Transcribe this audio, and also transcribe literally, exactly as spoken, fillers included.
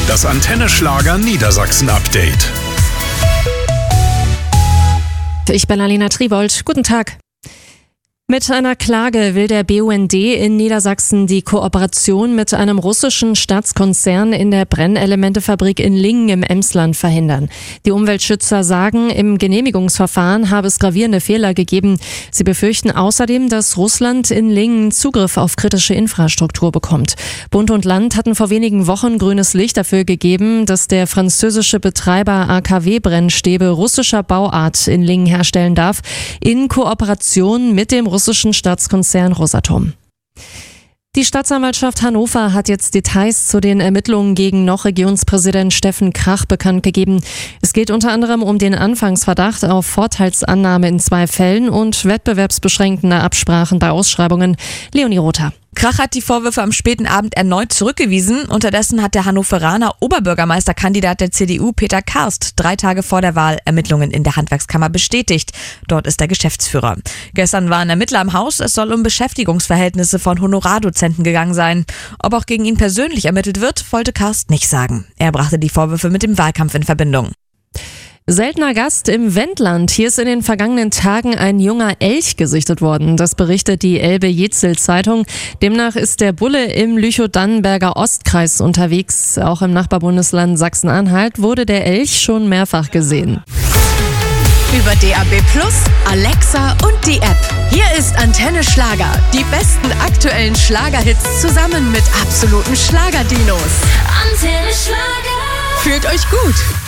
Das Antenne Schlager Niedersachsen Update. Ich bin Alina Tribold. Guten Tag. Mit einer Klage will der B U N D in Niedersachsen die Kooperation mit einem russischen Staatskonzern in der Brennelementefabrik in Lingen im Emsland verhindern. Die Umweltschützer sagen, im Genehmigungsverfahren habe es gravierende Fehler gegeben. Sie befürchten außerdem, dass Russland in Lingen Zugriff auf kritische Infrastruktur bekommt. Bund und Land hatten vor wenigen Wochen grünes Licht dafür gegeben, dass der französische Betreiber A K W-Brennstäbe russischer Bauart in Lingen herstellen darf, in Kooperation mit dem russischen Staatskonzern Rosatom. Die Staatsanwaltschaft Hannover hat jetzt Details zu den Ermittlungen gegen noch Regierungspräsident Steffen Krach bekannt gegeben. Es geht unter anderem um den Anfangsverdacht auf Vorteilsannahme in zwei Fällen und wettbewerbsbeschränkende Absprachen bei Ausschreibungen. Leonie Rother. Krach hat die Vorwürfe am späten Abend erneut zurückgewiesen. Unterdessen hat der Hannoveraner Oberbürgermeisterkandidat der C D U Peter Karst drei Tage vor der Wahl Ermittlungen in der Handwerkskammer bestätigt. Dort ist er Geschäftsführer. Gestern waren Ermittler im Haus. Es soll um Beschäftigungsverhältnisse von Honorardozenten gegangen sein. Ob auch gegen ihn persönlich ermittelt wird, wollte Karst nicht sagen. Er brachte die Vorwürfe mit dem Wahlkampf in Verbindung. Seltener Gast im Wendland. Hier ist in den vergangenen Tagen ein junger Elch gesichtet worden. Das berichtet die Elbe-Jetzel-Zeitung. Demnach ist der Bulle im Lüchow-Dannenberger Ostkreis unterwegs. Auch im Nachbarbundesland Sachsen-Anhalt wurde der Elch schon mehrfach gesehen. Über D A B Plus, Alexa und die App. Hier ist Antenne Schlager. Die besten aktuellen Schlagerhits zusammen mit absoluten Schlagerdinos. Antenne Schlager. Fühlt euch gut.